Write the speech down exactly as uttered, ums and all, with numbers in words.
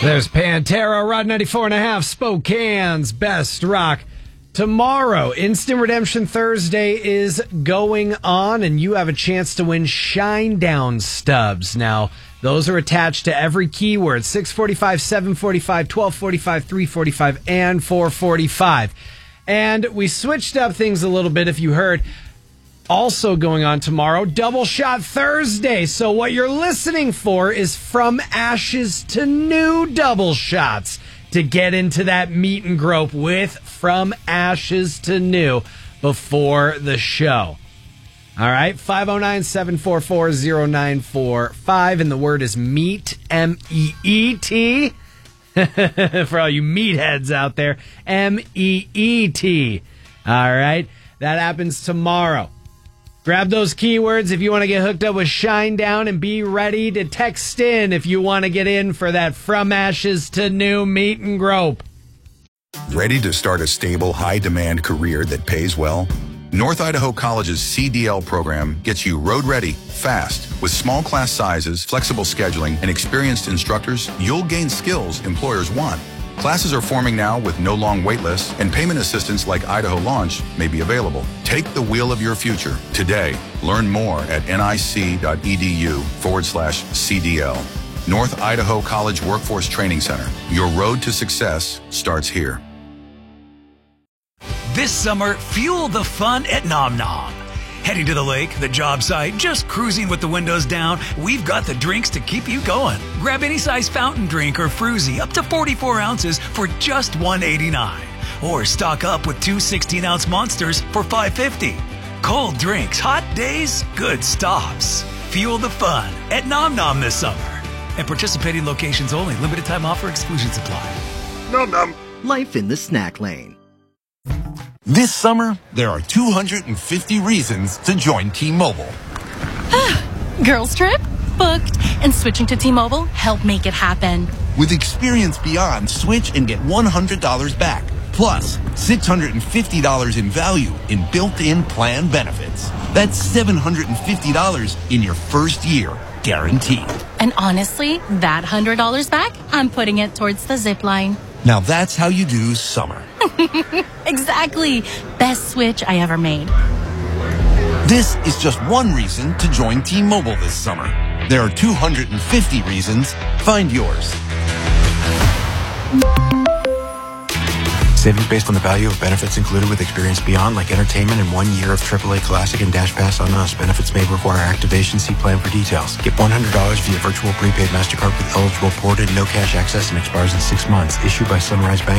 There's Pantera, Rod ninety-four and a half, Spokane's best rock. Tomorrow, Instant Redemption Thursday is going on, and you have a chance to win Shinedown stubs. Now, those are attached to every keyword, six forty-five, seven forty-five, twelve forty-five, three forty-five, and four forty-five. And we switched up things a little bit, if you heard. Also going on tomorrow, Double Shot Thursday. So what you're listening for is From Ashes to New Double Shots to get into that meet and grope with From Ashes to New before the show. All right, five oh nine, seven four four, oh nine four five, and the word is meat, M E E T. For all you meatheads out there, M E E T. All right, that happens tomorrow. Grab those keywords if you want to get hooked up with Shinedown, and be ready to text in if you want to get in for that From Ashes to New meet and grope. Ready to start a stable, high-demand career that pays well? North Idaho College's C D L program gets you road-ready, fast. With small class sizes, flexible scheduling, and experienced instructors, you'll gain skills employers want. Classes are forming now with no long wait lists, and payment assistance like Idaho Launch may be available. Take the wheel of your future today. Learn more at nic.edu forward slash CDL. North Idaho College Workforce Training Center. Your road to success starts here. This summer, fuel the fun at Nom Nom. Heading to the lake, the job site, just cruising with the windows down, we've got the drinks to keep you going. Grab any size fountain drink or fruzy up to forty-four ounces for just one eighty-nine. Or stock up with two sixteen-ounce monsters for five fifty. Cold drinks, hot days, good stops. Fuel the fun at Nom Nom this summer. And participating locations only. Limited time offer, exclusions apply. Nom Nom. Life in the snack lane. This summer, there are two hundred fifty reasons to join T-Mobile. Girls trip? Booked. And switching to T-Mobile helped make it happen. With Experience Beyond, switch and get one hundred dollars back. Plus, six hundred fifty dollars in value in built-in plan benefits. That's seven hundred fifty dollars in your first year, guaranteed. And honestly, that one hundred dollars back, I'm putting it towards the zip line. Now that's how you do summer. Exactly. Best switch I ever made. This is just one reason to join T-Mobile this summer. There are two hundred fifty reasons. Find yours. Savings based on the value of benefits included with Experience Beyond, like entertainment and one year of triple A Classic and Dash Pass on us. Benefits may require activation. See plan for details. Get one hundred dollars via virtual prepaid MasterCard with eligible ported, no cash access, and expires in six months. Issued by Sunrise Bank.